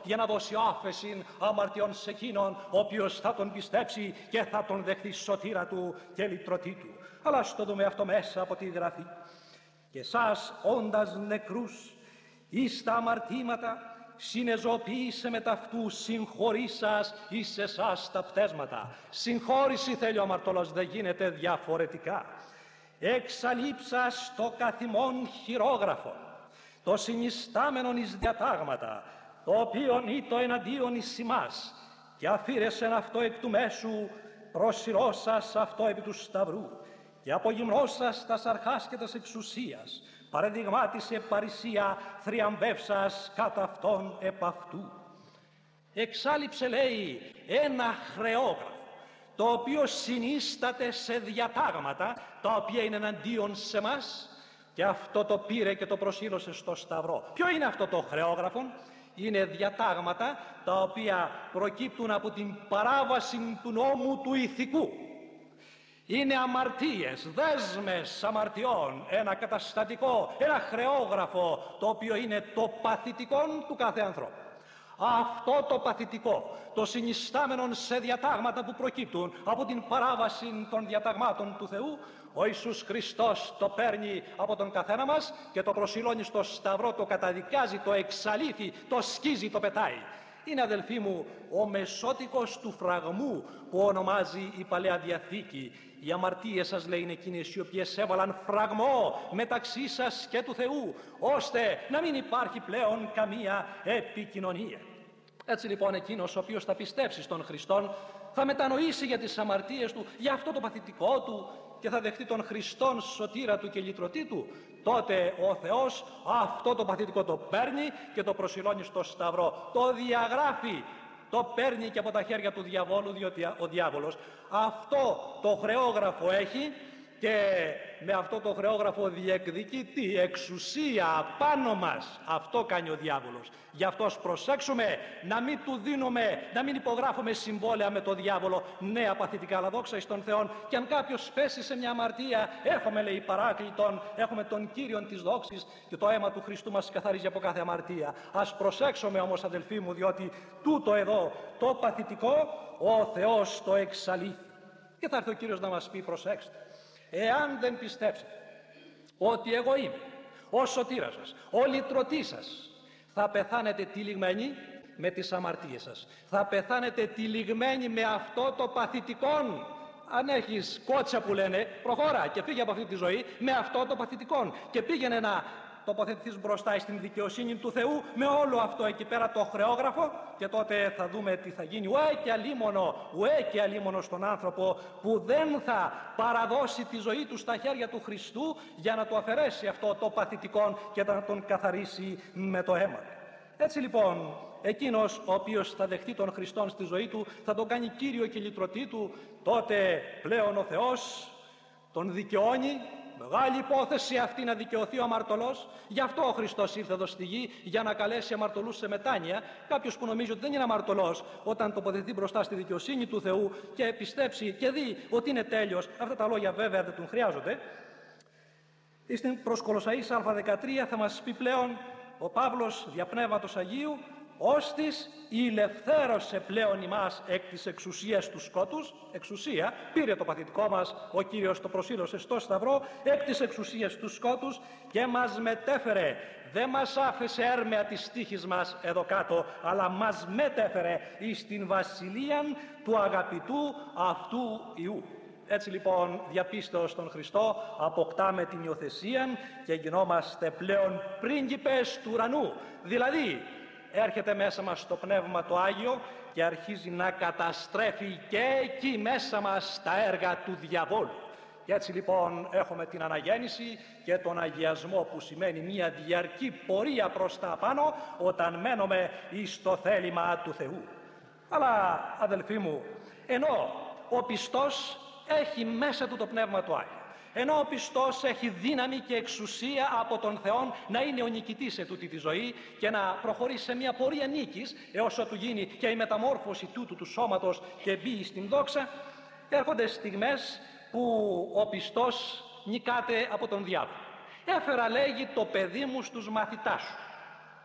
για να δώσει άφεση αμαρτιών σε εκείνον ο οποίος θα τον πιστέψει και θα τον δεχθεί σωτήρα του και λυτρωτή του. Αλλά ας το δούμε αυτό μέσα από τη Γραφή. Και σας όντας νεκρούς εις τα αμαρτήματα, συνεζωποίησε με ταυτού συγχωρήσας εις εσάς τα πτέσματα. Συγχώρηση θέλει ο αμαρτωλός, δεν γίνεται διαφορετικά. Εξαλείψας το καθημόν χειρόγραφο, το συνιστάμενον εις διατάγματα, το οποίον ή το εναντίον εις ημάς, και αφήρεσεν αυτό εκ του μέσου, προσιλώσας αυτό επί του σταυρού, και απογυμνώσας τας αρχάς και τας εξουσίας, παραδειγμάτισε παρησία θριαμβεύσας κατά αυτόν επ' αυτού. Εξάλειψε, λέει, ένα χρεόγραφο, το οποίο συνίσταται σε διατάγματα τα οποία είναι εναντίον σε μας, και αυτό το πήρε και το προσήλωσε στο σταυρό. Ποιο είναι αυτό το χρεόγραφο? Είναι διατάγματα τα οποία προκύπτουν από την παράβαση του νόμου του ηθικού. Είναι αμαρτίες, δέσμες αμαρτιών, ένα καταστατικό, ένα χρεόγραφο, το οποίο είναι το παθητικό του κάθε ανθρώπου. Αυτό το παθητικό, το συνιστάμενον σε διατάγματα που προκύπτουν από την παράβαση των διαταγμάτων του Θεού, ο Ιησούς Χριστός το παίρνει από τον καθένα μας και το προσιλώνει στο σταυρό, το καταδικάζει, το εξαλείφει, το σκίζει, το πετάει. Είναι, αδελφοί μου, ο μεσότικος του φραγμού που ονομάζει η Παλαιά Διαθήκη. Οι αμαρτίες σας, λέει, είναι εκείνες οι οποίες έβαλαν φραγμό μεταξύ σας και του Θεού, ώστε να μην υπάρχει πλέον καμία επικοινωνία. Έτσι λοιπόν εκείνος ο οποίος θα πιστέψει στον Χριστόν θα μετανοήσει για τις αμαρτίες του, για αυτό το παθητικό του, και θα δεχτεί τον Χριστόν σωτήρα του και λυτρωτή του, τότε ο Θεός αυτό το παθητικό το παίρνει και το προσιλώνει στο σταυρό, το διαγράφει, το παίρνει και από τα χέρια του διαβόλου, διότι ο διάβολος αυτό το χρεόγραφο έχει και με αυτό το χρεόγραφο διεκδικεί τι? Εξουσία πάνω μας. Αυτό κάνει ο διάβολος. Γι' αυτό προσέξουμε να μην του δίνουμε, να μην υπογράφουμε συμβόλαια με το διάβολο, νέα παθητικά, αλλά δόξα εις τον Θεόν. Και αν κάποιος πέσει σε μια αμαρτία, έχουμε, λέει, παράκλητον, έχουμε τον Κύριον της δόξης και το αίμα του Χριστού μας καθαρίζει από κάθε αμαρτία. Ας προσέξουμε όμως, αδελφοί μου, διότι τούτο εδώ το παθητικό ο Θεός το εξαλείφει. Και θα έρθει ο Κύριος να μας πει, προσέξτε, εάν δεν πιστέψετε ότι εγώ είμαι ο σωτήρας σας, ο λυτρωτής σας, θα πεθάνετε τυλιγμένοι με τις αμαρτίες σας. Θα πεθάνετε τυλιγμένοι με αυτό το παθητικόν. Αν έχεις κότσα που λένε, προχώρα και φύγε από αυτή τη ζωή με αυτό το παθητικόν και πήγαινε να τοποθετηθείς μπροστά στην δικαιοσύνη του Θεού με όλο αυτό εκεί πέρα το χρεόγραφο, και τότε θα δούμε τι θα γίνει. Ουέ και αλίμονο στον άνθρωπο που δεν θα παραδώσει τη ζωή του στα χέρια του Χριστού για να του αφαιρέσει αυτό το παθητικό και να τον καθαρίσει με το αίμα. Έτσι λοιπόν, εκείνος ο οποίος θα δεχτεί τον Χριστόν στη ζωή του, θα τον κάνει Κύριο και λυτρωτή του, τότε πλέον ο Θεός τον δικαιώνει. Μεγάλη υπόθεση αυτή να δικαιωθεί ο αμαρτωλός. Γι' αυτό ο Χριστός ήρθε εδώ στη γη, για να καλέσει αμαρτωλούς σε μετάνοια. Κάποιος που νομίζει ότι δεν είναι αμαρτωλός, όταν τοποθετηθεί μπροστά στη δικαιοσύνη του Θεού και πιστέψει και δει ότι είναι τέλειος, αυτά τα λόγια βέβαια δεν τον χρειάζονται. Στην προς Κολοσσαείς α13 θα μας πει πλέον ο Παύλος δια Πνεύματος Αγίου, ώστις ηλευθέρωσε πλέον ημάς εκ της εξουσίας του σκότους. Εξουσία, πήρε το παθητικό μας, ο Κύριος το προσήλωσε στο σταυρό, εκ της εξουσίας του σκότους, και μας μετέφερε. Δεν μας άφησε έρμεα της τύχης μας εδώ κάτω, αλλά μας μετέφερε εις την βασιλεία του αγαπητού αυτού Υιού. Έτσι λοιπόν, διαπίστεως στον Χριστό αποκτάμε την υιοθεσία και γινόμαστε πλέον πρίγκιπες του ουρανού. Δηλαδή έρχεται μέσα μας το Πνεύμα το Άγιο και αρχίζει να καταστρέφει και εκεί μέσα μας τα έργα του διαβόλου. Και έτσι λοιπόν έχουμε την αναγέννηση και τον αγιασμό, που σημαίνει μια διαρκή πορεία προς τα πάνω όταν μένουμε εις το θέλημα του Θεού. Αλλά αδελφοί μου, ενώ ο πιστός έχει μέσα του το Πνεύμα του Άγιο, ενώ ο πιστός έχει δύναμη και εξουσία από τον Θεό να είναι ο νικητής σε τούτη τη ζωή και να προχωρήσει σε μια πορεία νίκης έως ότου γίνει και η μεταμόρφωση τούτου του σώματος και μπει στην δόξα, έρχονται στιγμές που ο πιστός νικάται από τον διάβολο. Έφερα, λέγει, το παιδί μου στους μαθητάς σου.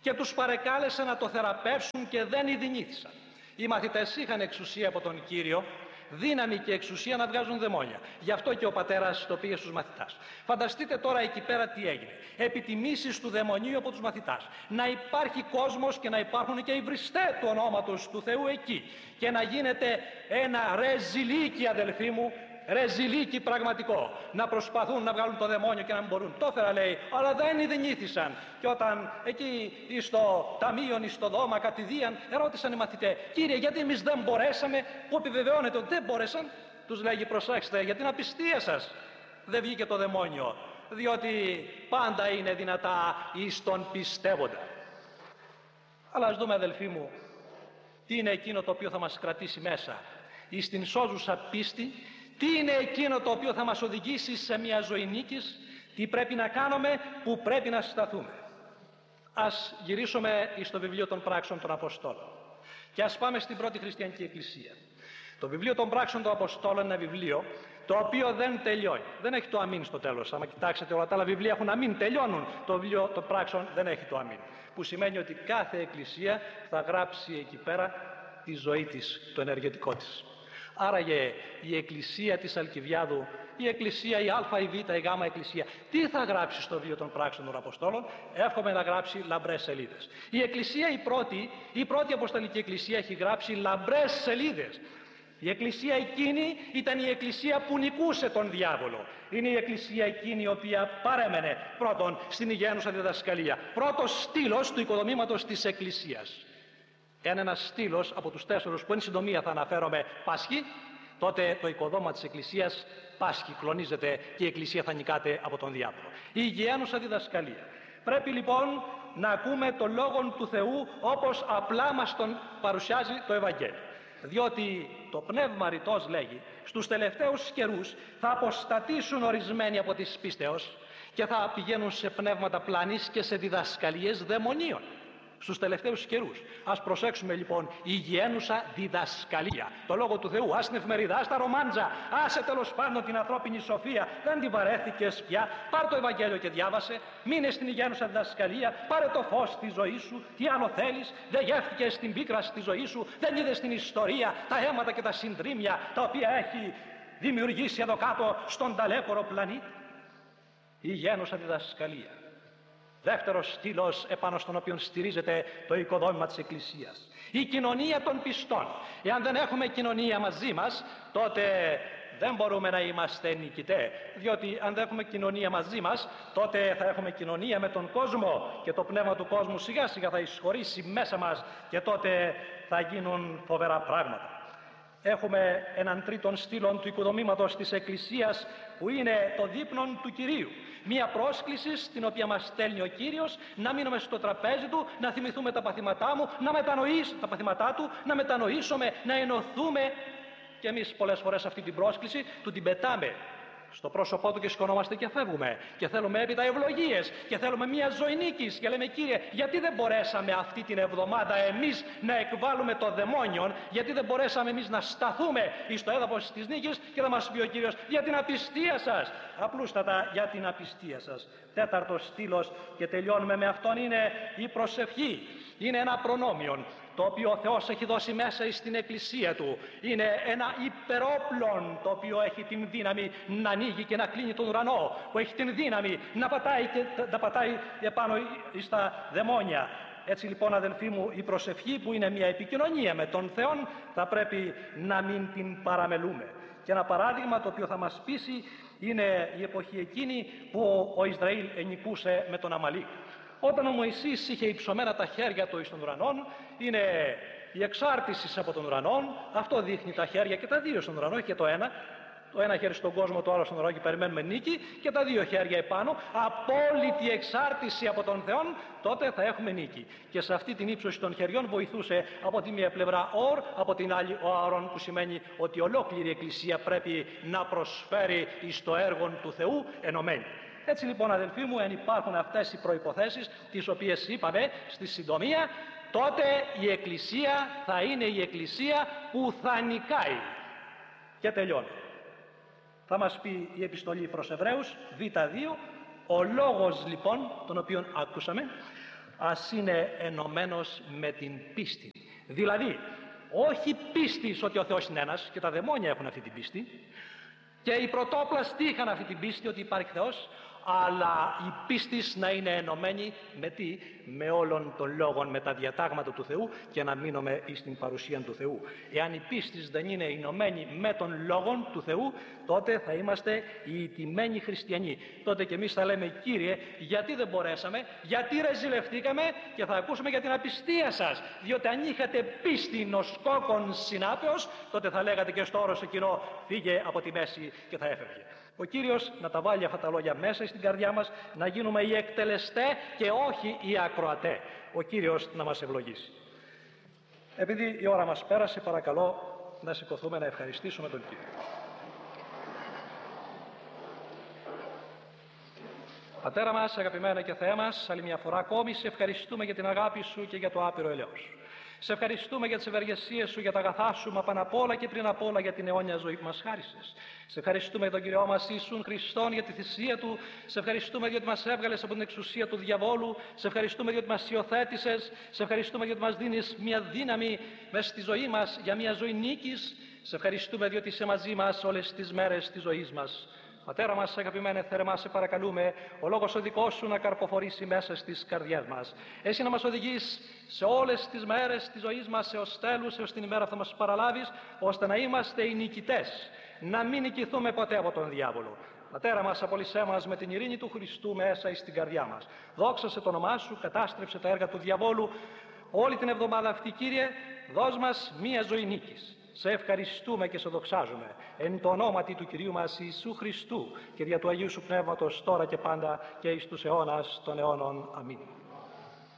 και τους παρεκάλεσε να το θεραπεύσουν και δεν ειδηνήθησαν. Οι μαθητές είχαν εξουσία από τον Κύριο, δύναμη και εξουσία να βγάζουν δαιμόνια. Γι' αυτό και ο πατέρας το πήγε στους μαθητάς. Φανταστείτε τώρα εκεί πέρα τι έγινε. Επιτιμήσεις του δαιμονίου από τους μαθητάς. Να υπάρχει κόσμος και να υπάρχουν και οι βριστέ του ονόματος του Θεού εκεί. Και να γίνεται ένα ρεζιλίκι, αδελφοί μου, ρεζιλίκι πραγματικό. Να προσπαθούν να βγάλουν το δαιμόνιο και να μην μπορούν. Το έφερα, λέει, αλλά δεν ειδηνήθησαν. Και όταν εκεί στο ταμείο, στο δώμα κατηδίαν, ερώτησαν οι μαθητές, Κύριε, γιατί εμείς δεν μπορέσαμε, που επιβεβαιώνεται ότι δεν μπόρεσαν. Τους λέγει, προσέξτε, για την απιστία σας δεν βγήκε το δαιμόνιο, διότι πάντα είναι δυνατά εις τον πιστεύοντα. Αλλά ας δούμε, αδελφοί μου, τι είναι εκείνο το οποίο θα μας κρατήσει μέσα εις την σώζουσα πίστη. Τι είναι εκείνο το οποίο θα μας οδηγήσει σε μια ζωή νίκης, τι πρέπει να κάνουμε, που πρέπει να σταθούμε. Ας γυρίσουμε στο βιβλίο των Πράξεων των Αποστόλων και ας πάμε στην πρώτη χριστιανική εκκλησία. Το βιβλίο των Πράξεων των Αποστόλων είναι ένα βιβλίο το οποίο δεν τελειώνει. Δεν έχει το αμήν στο τέλος. Αν κοιτάξετε, όλα τα άλλα βιβλία έχουν αμήν, τελειώνουν. Το βιβλίο των Πράξεων δεν έχει το αμήν. Που σημαίνει ότι κάθε εκκλησία θα γράψει εκεί πέρα τη ζωή της, το ενεργετικό της. Άραγε η εκκλησία της Αλκιβιάδου, η εκκλησία, η Α, η Β, η Γ εκκλησία, τι θα γράψει στο βιβλίο των Πράξεων των Αποστόλων? Εύχομαι να γράψει λαμπρές σελίδες. Η εκκλησία η πρώτη αποστολική εκκλησία έχει γράψει λαμπρές σελίδες. Η εκκλησία εκείνη ήταν η εκκλησία που νικούσε τον διάβολο. Είναι η εκκλησία εκείνη η οποία παρέμενε πρώτον στην υγιαίνουσα διδασκαλία. Πρώτος στήλος του οικοδομήματος της εκκλησίας. Εάν ένας στήλος από τους 4 που εν συντομία θα αναφέρομαι πάσχει, τότε το οικοδόμημα της εκκλησίας πάσχει, κλονίζεται και η εκκλησία θα νικάται από τον διάβολο. Η υγιαίνουσα διδασκαλία. Πρέπει λοιπόν να ακούμε το Λόγο του Θεού όπως απλά μας τον παρουσιάζει το Ευαγγέλιο. Διότι το Πνεύμα ρητός λέγει, στους τελευταίους καιρούς θα αποστατήσουν ορισμένοι από τις πίστεως και θα πηγαίνουν σε πνεύματα πλάνης και σε διδασκαλίες δαιμονίων. Στους τελευταίους καιρούς. Ας προσέξουμε λοιπόν, η υγιαίνουσα διδασκαλία. Το Λόγο του Θεού, ας την εφημερίδα, ας τα ρομάντζα, άσε τέλος πάντων την ανθρώπινη σοφία. Δεν την βαρέθηκες πια. Πάρ' το Ευαγγέλιο και διάβασε. Μείνε στην υγιαίνουσα διδασκαλία. Πάρε το φως στη ζωή σου. Τι άλλο θέλεις? Δεν γεύτηκες στην πίκρα στη ζωή σου. Δεν είδες την ιστορία, τα αίματα και τα συντρίμμια τα οποία έχει δημιουργήσει εδώ κάτω στον ταλέπορο πλανήτη. Η υγιαίνουσα διδασκαλία. Δεύτερος στήλος επάνω στον οποίο στηρίζεται το οικοδόμημα της Εκκλησίας. Η κοινωνία των πιστών. Εάν δεν έχουμε κοινωνία μαζί μας, τότε δεν μπορούμε να είμαστε νικητές. Διότι αν δεν έχουμε κοινωνία μαζί μας, τότε θα έχουμε κοινωνία με τον κόσμο και το πνεύμα του κόσμου σιγά σιγά θα εισχωρήσει μέσα μας και τότε θα γίνουν φοβερά πράγματα. Έχουμε έναν τρίτον στήλον του οικοδομήματος της Εκκλησίας που είναι το δείπνον του Κυρίου. Μία πρόσκληση στην οποία μας στέλνει ο Κύριος να μείνουμε στο τραπέζι του, να θυμηθούμε τα παθήματά μου, τα παθήματά του, να μετανοήσουμε, να ενωθούμε. Και εμείς πολλές φορές αυτή την πρόσκληση του την πετάμε στο πρόσωπό του και σηκωνόμαστε και φεύγουμε. Και θέλουμε έπειτα ευλογίες και θέλουμε μια ζωή νίκης. Και λέμε, Κύριε, γιατί δεν μπορέσαμε αυτή την εβδομάδα εμείς να εκβάλουμε το δαιμόνιον, γιατί δεν μπορέσαμε εμείς να σταθούμε στο έδαφος της νίκης? Και θα μας πει ο Κύριος, για την απιστία σας. Απλούστατα, για την απιστία σας. Τέταρτος στήλος, και τελειώνουμε με αυτόν, είναι η προσευχή. Είναι ένα προνόμιο το οποίο ο Θεός έχει δώσει μέσα στην Εκκλησία Του. Είναι ένα υπερόπλον το οποίο έχει την δύναμη να ανοίγει και να κλείνει τον ουρανό, που έχει την δύναμη να πατάει και να πατάει επάνω στα δαιμόνια. Έτσι λοιπόν, αδελφοί μου, η προσευχή, που είναι μια επικοινωνία με τον Θεό, θα πρέπει να μην την παραμελούμε. Και ένα παράδειγμα το οποίο θα μας πείσει είναι η εποχή εκείνη που ο Ισραήλ ενικούσε με τον Αμαλίκ. Όταν ο Μωυσής είχε υψωμένα τα χέρια του εις των ουρανών, είναι η εξάρτηση από τον ουρανό. Αυτό δείχνει τα χέρια και τα δύο στον ουρανό, και το ένα χέρι στον κόσμο, το άλλο στον ουρανό, και περιμένουμε νίκη, και τα δύο χέρια επάνω. Απόλυτη εξάρτηση από τον Θεό, τότε θα έχουμε νίκη. Και σε αυτή την ύψωση των χεριών βοηθούσε από τη μία πλευρά από την άλλη ο Ααρών, που σημαίνει ότι ολόκληρη η Εκκλησία πρέπει να προσφέρει εις το έργο του Θεού ενωμένη. Έτσι λοιπόν, αδελφοί μου, αν υπάρχουν αυτές οι προϋποθέσεις τις οποίες είπαμε στη συντομία, τότε η Εκκλησία θα είναι η Εκκλησία που θα νικάει. Και τελειώνει. Θα μας πει η επιστολή προς Εβραίους Β2, ο λόγος λοιπόν τον οποίον άκουσαμε, ας είναι ενωμένος με την πίστη. Δηλαδή, όχι πίστη ότι ο Θεός είναι ένας, και τα δαιμόνια έχουν αυτή την πίστη, και οι πρωτόπλαστοι είχαν αυτή την πίστη ότι υπάρχει Θεός, αλλά η πίστη να είναι ενωμένη με τι? Με όλων των λόγων, με τα διατάγματα του Θεού, και να μείνουμε στην παρουσία του Θεού. Εάν η πίστη δεν είναι ενωμένη με τον λόγων του Θεού, τότε θα είμαστε οι ηττημένοι χριστιανοί. Τότε και εμείς θα λέμε, Κύριε, γιατί δεν μπορέσαμε, γιατί ρεζιλευτήκαμε, και θα ακούσουμε για την απιστία σας. Διότι αν είχατε πίστη ως κόκκον συνάπεως, τότε θα λέγατε και στο όρος εκείνο, φύγε από τη μέση, και θα έφευγε. Ο Κύριος να τα βάλει αυτά τα λόγια μέσα στην καρδιά μας, να γίνουμε οι εκτελεστέ και όχι οι ακροατέ. Ο Κύριος να μας ευλογήσει. Επειδή η ώρα μας πέρασε, παρακαλώ να σηκωθούμε να ευχαριστήσουμε τον Κύριο. Πατέρα μας, αγαπημένα και Θεέ μας, άλλη μια φορά ακόμη σε ευχαριστούμε για την αγάπη Σου και για το άπειρο ελαιός Σου. Σε ευχαριστούμε για τις ευεργεσίες Σου, για τα αγαθά Σου, μα πάνω απ' όλα και πριν απ' όλα για την αιώνια ζωή που μας χάρισες. Σε ευχαριστούμε για τον Κύριό μας Ιησούν Χριστόν, για τη θυσία Του. Σε ευχαριστούμε διότι μας έβγαλες από την εξουσία του διαβόλου. Σε ευχαριστούμε διότι μας υιοθέτησες. Σε ευχαριστούμε διότι μας δίνεις μια δύναμη μέσα στη ζωή μας για μια ζωή νίκης. Σε ευχαριστούμε διότι είσαι μαζί μας όλες τις μέρες της ζωής μας. Πατέρα μας, αγαπημένε θέρμα, σε παρακαλούμε ο λόγος ο δικός Σου να καρποφορήσει μέσα στις καρδιές μας. Εσύ να μας οδηγείς σε όλες τις μέρες της ζωής μας έως τέλους, έως την ημέρα που θα μας παραλάβεις, ώστε να είμαστε οι νικητές, να μην νικηθούμε ποτέ από τον διάβολο. Πατέρα μας, απολυσέ μας με την ειρήνη του Χριστού μέσα στην καρδιά μας. Δόξασε το όνομά Σου, κατάστρεψε τα έργα του διαβόλου. Όλη την εβδομάδα αυτή, Κύριε, δώσ' μας μία ζωή νίκης. Σε ευχαριστούμε και σε δοξάζουμε εν το ονόματι του Κυρίου μας Ιησού Χριστού και δια του Αγίου Σου Πνεύματος τώρα και πάντα και εις τους αιώνας των αιώνων. Αμήν.